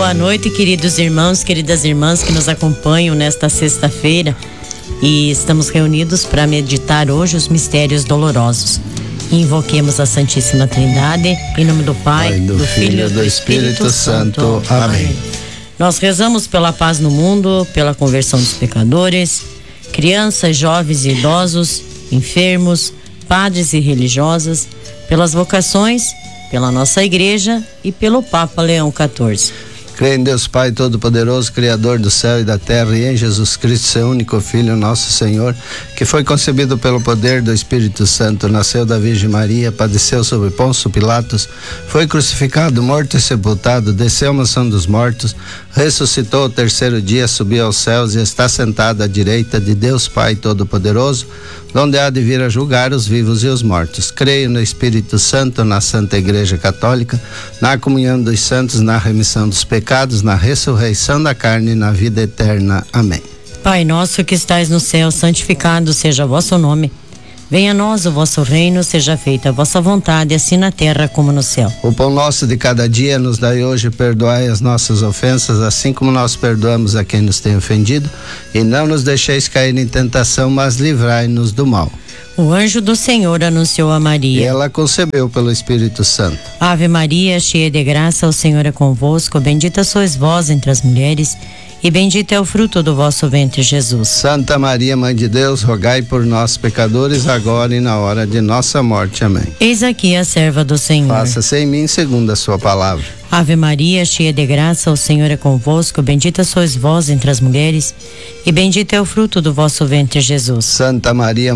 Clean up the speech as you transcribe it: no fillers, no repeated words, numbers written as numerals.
boa noite, queridos irmãos, queridas irmãs que nos acompanham nesta sexta-feira, e estamos reunidos para meditar hoje os mistérios dolorosos. Invoquemos a Santíssima Trindade, em nome do Pai, do Filho e do Espírito Santo. Amém. Nós rezamos pela paz no mundo, pela conversão dos pecadores, crianças, jovens e idosos, enfermos, padres e religiosas, pelas vocações, pela nossa igreja e pelo Papa Leão XIV. Creio em Deus Pai Todo-Poderoso, Criador do céu e da terra, e em Jesus Cristo, seu único Filho, nosso Senhor, que foi concebido pelo poder do Espírito Santo, nasceu da Virgem Maria, padeceu sob Pôncio Pilatos, foi crucificado, morto e sepultado, desceu à mansão dos mortos, ressuscitou ao terceiro dia, subiu aos céus e está sentado à direita de Deus Pai Todo-Poderoso, donde há de vir a julgar os vivos e os mortos. Creio no Espírito Santo, na Santa Igreja Católica, na comunhão dos santos, na remissão dos pecados, na ressurreição da carne e na vida eterna. Amém. Pai nosso que estais no céu, santificado seja o vosso nome. Venha a nós o vosso reino, seja feita a vossa vontade, assim na terra como no céu. O pão nosso de cada dia nos dai hoje, perdoai as nossas ofensas, assim como nós perdoamos a quem nos tem ofendido, e não nos deixeis cair em tentação, mas livrai-nos do mal. O anjo do Senhor anunciou a Maria. E ela concebeu pelo Espírito Santo. Ave Maria, cheia de graça, o Senhor é convosco, bendita sois vós entre as mulheres, e bendito é o fruto do vosso ventre, Jesus. Santa Maria, Mãe de Deus, rogai por nós, pecadores, agora e na hora de nossa morte. Amém. Eis aqui a serva do Senhor. Faça-se em mim segundo a sua palavra. Ave Maria, cheia de graça, o Senhor é convosco, bendita sois vós entre as mulheres, e bendito é o fruto do vosso ventre, Jesus. Santa Maria,